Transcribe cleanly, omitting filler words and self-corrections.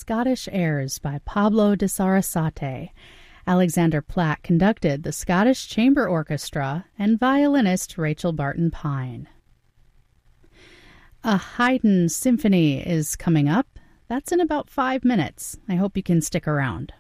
Scottish Airs by Pablo de Sarasate. Alexander Platt conducted the Scottish Chamber Orchestra and violinist Rachel Barton Pine. A Haydn symphony is coming up. That's in about 5 minutes. I hope you can stick around.